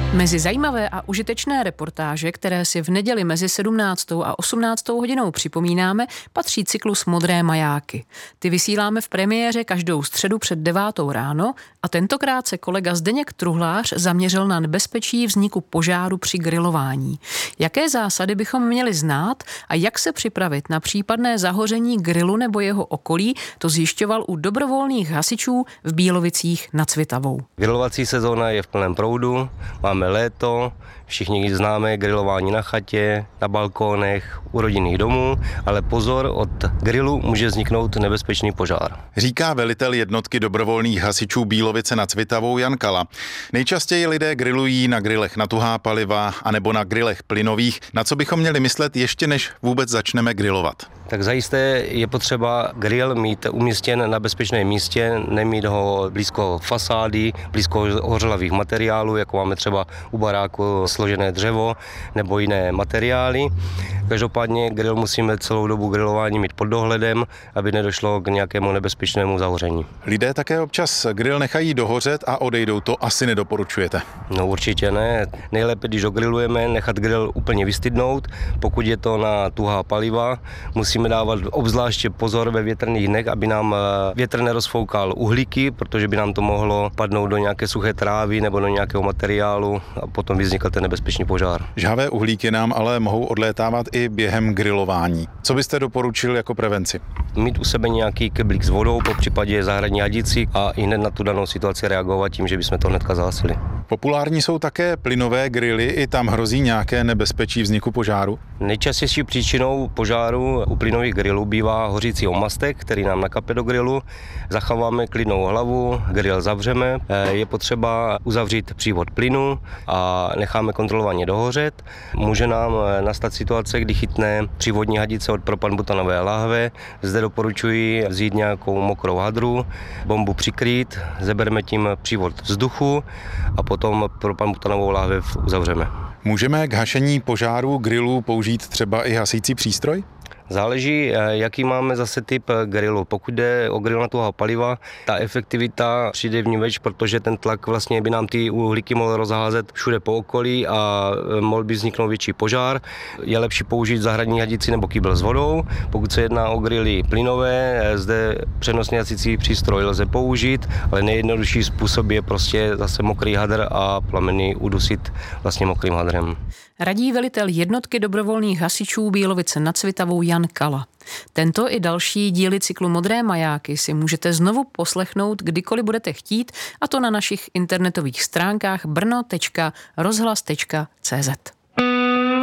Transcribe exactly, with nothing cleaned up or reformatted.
Mezi zajímavé a užitečné reportáže, které si v neděli mezi sedmnáctou a osmnáctou hodinou připomínáme, patří cyklus Modré majáky. Ty vysíláme v premiéře každou středu před devátou ráno a tentokrát se kolega Zdeněk Truhlář zaměřil na nebezpečí vzniku požáru při grilování. Jaké zásady bychom měli znát a jak se připravit na případné zahoření grilu nebo jeho okolí, to zjišťoval u dobrovolných hasičů v Bílovicích nad Svitavou. Grilovací sezóna je v plném proudu, máme léto, všichni známe grilování na chatě, na balkónech, u rodinných domů, ale pozor, od grilu může vzniknout nebezpečný požár. Říká velitel jednotky dobrovolných hasičů Bílovice nad Svitavou Jan Kala. Nejčastěji lidé grilují na grilech na tuhá paliva anebo na grilech plynových. Na co bychom měli myslet ještě než vůbec začneme grilovat? Tak zajisté je potřeba grill mít umístěn na bezpečném místě, nemít ho blízko fasády, blízko hořlavých materiálů, jako máme třeba u baráku složené dřevo nebo jiné materiály. Každopádně grill musíme celou dobu grilování mít pod dohledem, aby nedošlo k nějakému nebezpečnému zahoření. Lidé také občas grill nechají dohořet a odejdou, to asi nedoporučujete. No určitě ne. Nejlépe, když dogrilujeme, nechat grill úplně vystydnout. Pokud je to na tuhá paliva, musíme dávat obzvláště pozor ve větrných dnech, aby nám větr nerozfoukal uhlíky, protože by nám to mohlo padnout do nějaké suché trávy nebo do nějakého materiálu a potom by vznikl ten nebezpečný požár. Žhavé uhlíky nám ale mohou odlétávat i během grilování. Co byste doporučil jako prevenci? Mít u sebe nějaký keblík s vodou, po případě zahradní hadici a i hned na tu danou situaci reagovat tím, že bychom to hnedka zahasili. Populární jsou také plynové grily, i tam hrozí nějaké nebezpečí vzniku požáru? Nejčastější příčinou požáru u plynových grillů bývá hořící omastek, který nám nakape do grilu. Zachováme klidnou hlavu, grill zavřeme, je potřeba uzavřít přívod plynu a necháme kontrolovaně dohořet. Může nám nastat situace, kdy chytne přívodní hadice od propanbutanové láhve. Zde doporučuji vzít nějakou mokrou hadru, bombu přikrýt, zebereme tím přívod vzduchu a potom propanbutanovou láhve uzavřeme. Můžeme k hašení požáru grilů použít třeba i hasící přístroj? Záleží, jaký máme zase typ grilu. Pokud jde o grill na tuhá paliva, ta efektivita přijde v ní več, protože ten tlak vlastně by nám ty uhlíky mohl rozházet všude po okolí a mohl by vzniknout větší požár. Je lepší použít zahradní hadici nebo kýbl s vodou. Pokud se jedná o grily plynové, zde přenosný hasící přístroj lze použít, ale nejjednodušší způsob je prostě zase mokrý hadr a plameny udusit vlastně mokrým hadrem. Radí velitel jednotky dobrovolných hasičů Bílovice nad Svitavou Jan Kala. Tento i další díly cyklu Modré majáky si můžete znovu poslechnout, kdykoliv budete chtít, a to na našich internetových stránkách brno tečka rozhlas tečka cé zet.